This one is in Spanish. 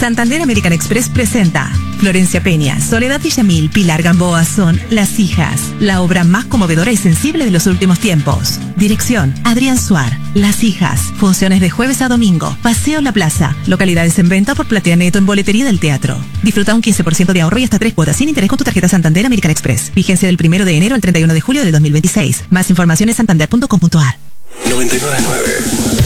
Santander American Express presenta Florencia Peña, Soledad Villamil, Pilar Gamboa son Las Hijas, la obra más conmovedora y sensible de los últimos tiempos. Dirección, Adrián Suar. Las Hijas, funciones de jueves a domingo, Paseo La Plaza, localidades en venta por Platea Neto en boletería del teatro. Disfruta un 15% de ahorro y hasta 3 cuotas sin interés con tu tarjeta Santander American Express. Vigencia del 1 de enero al 31 de julio del 2026. Más información en santander.com.ar. 99.9